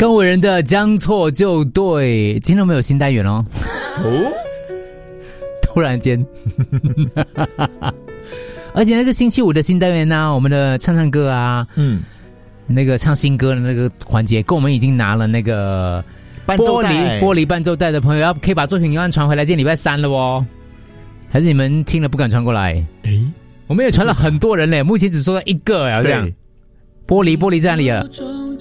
高伟人的将错就对，今天我们有新单元哦。突然间，而且那个星期五的新单元呢、我们的唱唱歌啊，那个唱新歌的那个环节，跟我们已经拿了那个玻璃伴奏带的朋友，可以把作品要传回来，今天礼拜3了哦。还是你们听了不敢传过来？我们也传了很多人嘞，目前只收到1个好像。玻璃在哪里了？